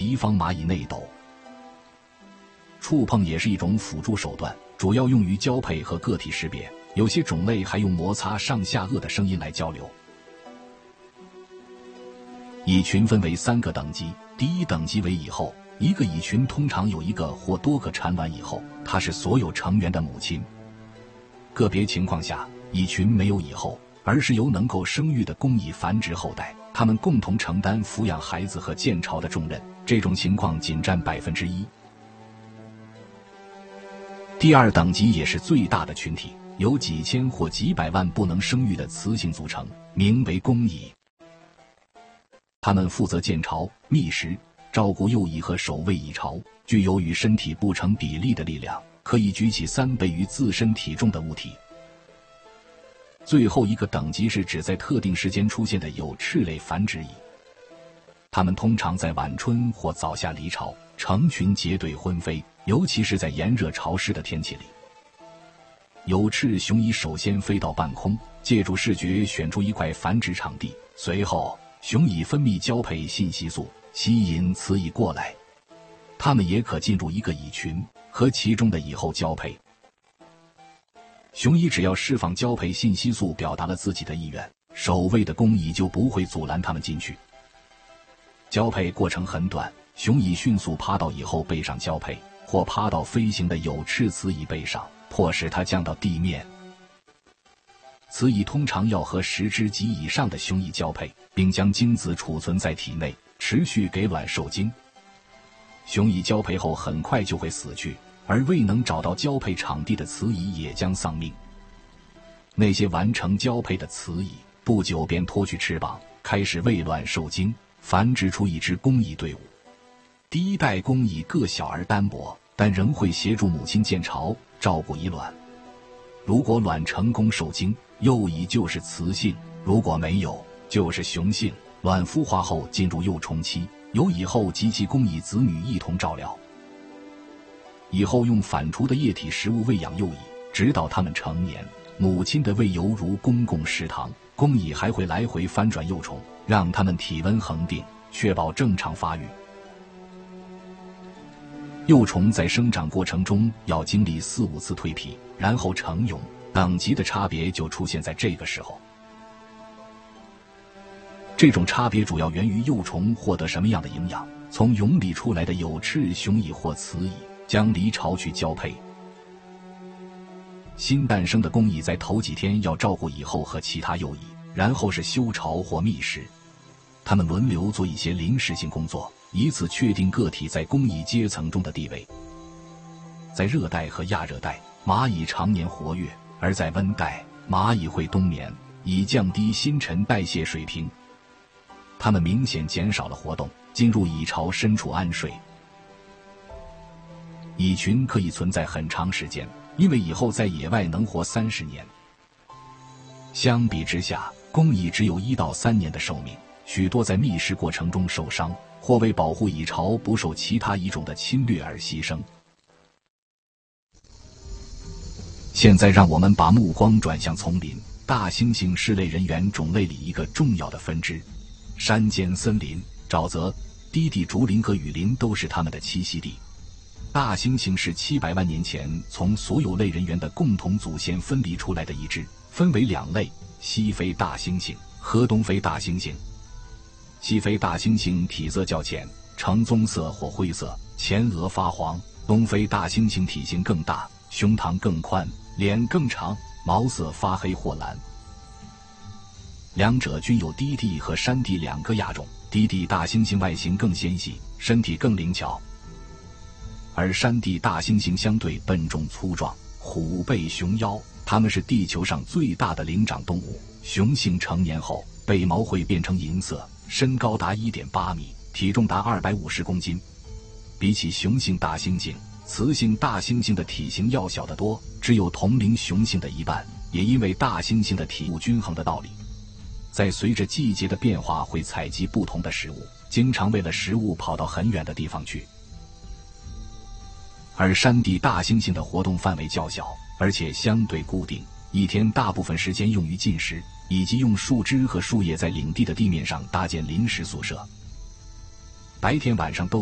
敌方蚂蚁内斗。触碰也是一种辅助手段，主要用于交配和个体识别，有些种类还用摩擦上下颚的声音来交流。蚁群分为3个等级，第1等级为蚁后，一个蚁群通常有1个或多个产卵蚁后，它是所有成员的母亲。个别情况下，蚁群没有蚁后，而是由能够生育的公蚁繁殖后代，它们共同承担抚养孩子和建巢的重任，这种情况仅占1%。第2等级也是最大的群体，由几千或几百万不能生育的雌性组成，名为公蚁。它们负责建巢、觅食、照顾幼蚁和守卫蚁巢，具有与身体不成比例的力量，可以举起3倍于自身体重的物体。最后一个等级是指在特定时间出现的有翅类繁殖蚁，它们通常在晚春或早夏离巢，成群结队婚飞，尤其是在炎热潮湿的天气里。有翅雄蚁首先飞到半空，借助视觉选出一块繁殖场地，随后雄蚁分泌交配信息素，吸引雌蚁过来。它们也可进入一个蚁群，和其中的蚁后交配。雄蚁只要释放交配信息素，表达了自己的意愿，守卫的公蚁就不会阻拦它们进去。交配过程很短，雄蚁迅速爬到蚁后背上交配，或爬到飞行的有翅雌蚁背上，迫使它降到地面。雌蚁通常要和10只及以上的雄蚁交配，并将精子储存在体内，持续给卵受精。雄蚁交配后很快就会死去，而未能找到交配场地的雌蚁也将丧命。那些完成交配的雌蚁不久便脱去翅膀，开始喂卵受精，繁殖出一支公蚁队伍。第1代公蚁个小而单薄，但仍会协助母亲建巢，照顾蚁卵。如果卵成功受精，幼蚁就是雌性；如果没有，就是雄性。卵孵化后进入幼虫期，由蚁后及其公蚁子女一同照料。蚁后用反刍的液体食物喂养幼蚁，直到它们成年。母亲的喂犹如公共食堂，公蚁还会来回翻转幼虫，让它们体温恒定，确保正常发育。幼虫在生长过程中要经历4、5次蜕皮，然后成蛹，等级的差别就出现在这个时候。这种差别主要源于幼虫获得什么样的营养。从蛹里出来的有翅雄蚁或雌蚁将离巢去交配。新诞生的公蚁在头几天要照顾蚁后和其他幼蚁，然后是休巢或觅食。它们轮流做一些临时性工作，以此确定个体在公蚁阶层中的地位。在热带和亚热带，蚂蚁常年活跃，而在温带，蚂蚁会冬眠，以降低新陈代谢水平。它们明显减少了活动，进入蚁巢深处安睡。蚁群可以存在很长时间，因为蚁后在野外能活30年。相比之下，公蚁只有1到3年的寿命，许多在觅食过程中受伤，或为保护蚁巢不受其他蚁种的侵略而牺牲。现在让我们把目光转向丛林。大猩猩是类人猿种类里一个重要的分支。山间森林、沼泽、低地竹林和雨林都是它们的栖息地。大猩猩是700万年前从所有类人猿的共同祖先分离出来的一支，分为2类：西非大猩猩和东非大猩猩。西非大猩猩体色较浅，呈棕色或灰色，前额发黄；东非大猩猩体型更大，胸膛更宽，脸更长，毛色发黑或蓝。两者均有低地和山地2个亚种。低地大猩猩外形更纤细，身体更灵巧，而山地大猩猩相对笨重粗壮，虎背熊腰。它们是地球上最大的灵长动物。雄性成年后，背毛会变成银色，身高达 1.8 米，体重达250公斤。比起雄性大猩猩，雌性大猩猩的体型要小得多，只有同龄雄性的1半。也因为大猩猩的体物均衡的道理，在随着季节的变化会采集不同的食物，经常为了食物跑到很远的地方去。而山地大猩猩的活动范围较小，而且相对固定，一天大部分时间用于进食，以及用树枝和树叶在领地的地面上搭建临时宿舍。白天晚上都